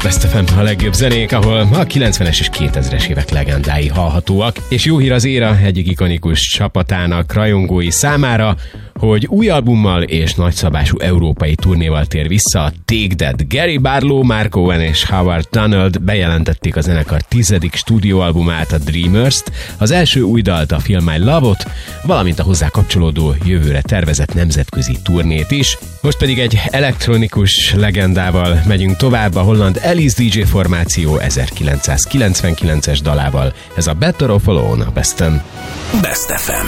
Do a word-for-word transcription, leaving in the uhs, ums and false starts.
Best ef em a legjobb zenék, ahol a kilencvenes és kétezres évek legendái hallhatóak, és jó hír az éra egyik ikonikus csapatának rajongói számára, hogy új albummal és nagyszabású európai turnéval tér vissza a Take That. Gary Barlow, Mark Owen és Howard Donald bejelentették a zenekar tizedik stúdióalbumát, a Dreamers-t, az első új dalt, a Feel My Love-ot, valamint a hozzá kapcsolódó jövőre tervezett nemzetközi turnét is. Most pedig egy elektronikus legendával megyünk tovább, a holland Alice dé dzsé formáció ezerkilencszázkilencvenkilences dalával. Ez a Better Off Alone a Besten. Best ef em.